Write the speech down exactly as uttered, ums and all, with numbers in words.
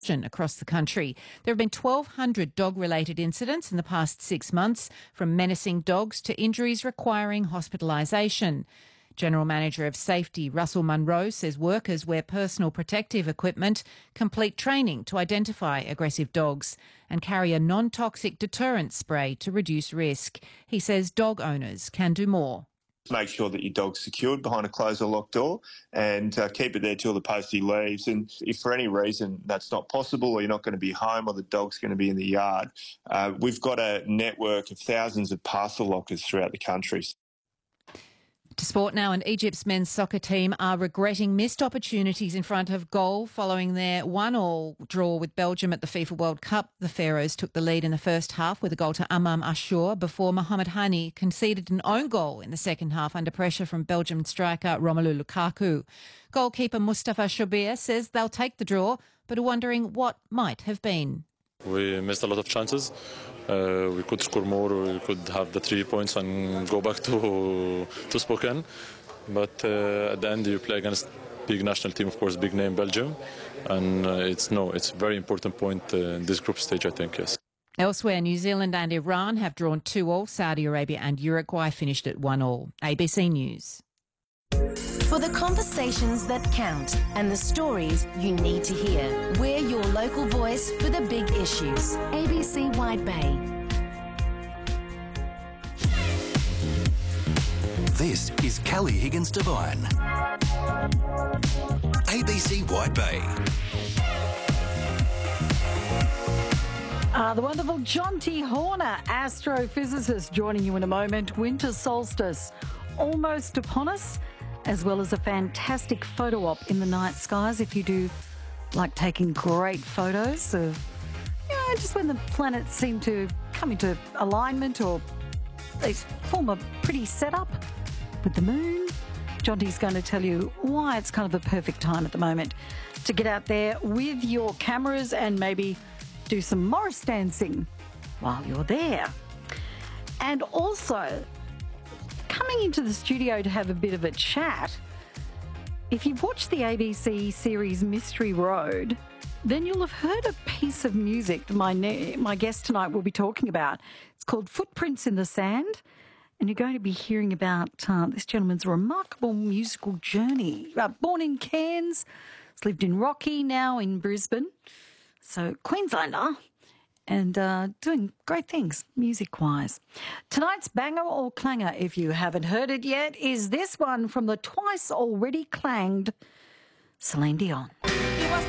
across the country. There have been twelve hundred dog-related incidents in the past six months, from menacing dogs to injuries requiring hospitalisation. General Manager of Safety Russell Munro says workers wear personal protective equipment, complete training to identify aggressive dogs and carry a non-toxic deterrent spray to reduce risk. He says dog owners can do more. Make sure that your dog's secured behind a closed or locked door and uh, keep it there till the postie leaves. And if for any reason that's not possible, or you're not going to be home, or the dog's going to be in the yard, uh, we've got a network of thousands of parcel lockers throughout the country. To sport now, and Egypt's men's soccer team are regretting missed opportunities in front of goal following their one-all draw with Belgium at the FIFA World Cup. The Pharaohs took the lead in the first half with a goal to Amam Ashur before Mohamed Hani conceded an own goal in the second half under pressure from Belgium striker Romelu Lukaku. Goalkeeper Mustafa Shobir says they'll take the draw, but are wondering what might have been. We missed a lot of chances. Uh, we could score more, or we could have the three points and go back to to Spokane. But uh, at the end, you play against big national team, of course, big name Belgium, and uh, it's no, it's a very important point uh, in this group stage, I think. Yes. Elsewhere, New Zealand and Iran have drawn two all. Saudi Arabia and Uruguay finished at one all. A B C News. For the conversations that count and the stories you need to hear, we're your local voice for the big issues. A B C Wide Bay. This is Kelly Higgins Devine. A B C Wide Bay. Uh, the wonderful Jonty Horner, astrophysicist, joining you in a moment. Winter solstice almost upon us, as well as a fantastic photo op in the night skies if you do like taking great photos of, you know, just when the planets seem to come into alignment or they form a pretty setup with the moon. Jonty's going to tell you why it's kind of the perfect time at the moment to get out there with your cameras and maybe do some Morris dancing while you're there. And also, coming into the studio to have a bit of a chat, if you've watched the A B C series Mystery Road, then you'll have heard a piece of music that my, ne- my guest tonight will be talking about. It's called Footprints in the Sand, and you're going to be hearing about uh, this gentleman's remarkable musical journey. Uh, born in Cairns, has lived in Rocky, now in Brisbane, so Queenslander, and uh, doing great things music-wise. Tonight's banger or clanger, if you haven't heard it yet, is this one from the twice already clanged Celine Dion. It was